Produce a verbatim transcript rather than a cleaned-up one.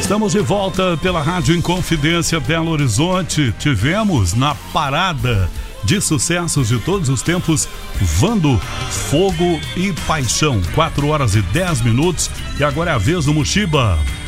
Estamos de volta pela Rádio Inconfidência Belo Horizonte. Tivemos na parada de sucessos de todos os tempos, Vando, Fogo e Paixão. quatro horas e dez minutos. E agora é a vez do Muxiba.